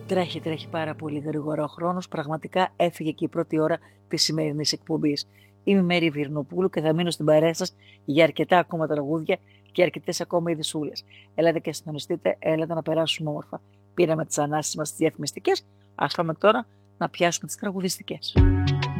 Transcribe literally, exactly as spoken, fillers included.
Τρέχει, τρέχει πάρα πολύ γρήγορα ο χρόνος. Πραγματικά έφυγε και η πρώτη ώρα της σημερινής εκπομπής. Είμαι η Μέρη Βυρνοπούλου και θα μείνω στην παρέα σας για αρκετά ακόμα τραγούδια και αρκετές ακόμα ειδισούλες. Έλατε και συντονιστείτε, έλατε να περάσουμε όμορφα. Πήραμε τις ανάσεις μας τις διαφημιστικές, ας πάμε τώρα να πιάσουμε τις τραγουδιστικές.